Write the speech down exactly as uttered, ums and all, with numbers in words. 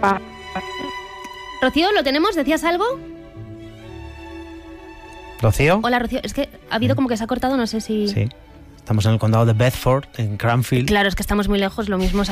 Pa- Rocío, ¿lo tenemos? ¿Decías algo? ¿Rocío? Hola, Rocío. Es que ha habido como que se ha cortado, no sé si... Sí. Estamos en el condado de Bedford, en Cranfield. Claro, es que estamos muy lejos, lo mismo